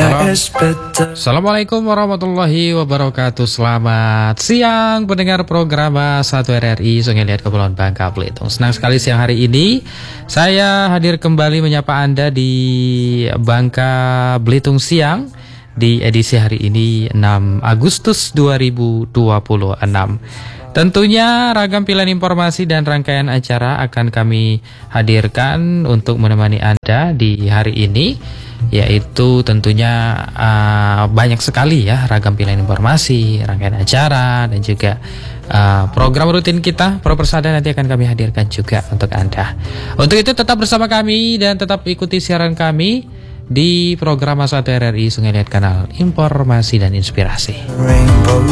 Assalamualaikum warahmatullahi wabarakatuh. Selamat siang pendengar program 1 RRI Sungai Liat Kepulauan Bangka Belitung. Senang sekali siang hari ini saya hadir kembali menyapa Anda di Bangka Belitung siang di edisi hari ini 6 Agustus 2026. Tentunya ragam pilihan informasi dan rangkaian acara akan kami hadirkan untuk menemani Anda di hari ini, yaitu tentunya banyak sekali ya ragam pilihan informasi, rangkaian acara dan juga program rutin kita Pro Persada nanti akan kami hadirkan juga untuk Anda. Untuk itu tetap bersama kami dan tetap ikuti siaran kami di program 1 RRI Sungai Liat Kanal Informasi dan Inspirasi.